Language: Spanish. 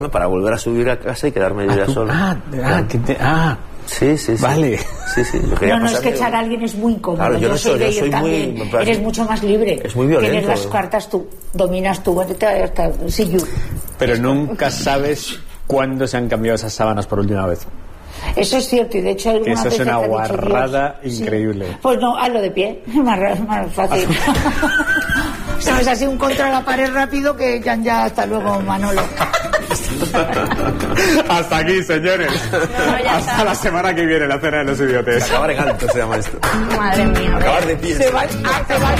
para volver a subir a casa y quedarme yo ya solo. Sí. Vale. Sí. No, es que echar a alguien es muy incómodo. Claro, yo soy de ello también. Muy, eres mucho más libre. Es muy violento. Tienes las cartas tú, dominas tú. Pero nunca sabes cuándo se han cambiado esas sábanas por última vez. Eso es cierto, y de hecho alguna eso vez es una te ha dicho, guarrada Dios, increíble. sí. Pues no, hazlo de pie, más fácil. Sabes, así un contra la pared rápido que ya hasta luego, Manolo. Hasta aquí, señores. Hasta la semana que viene, la cena de los idiotes. Acabar en alto se llama esto. Madre mía. Acabar de pie. Se va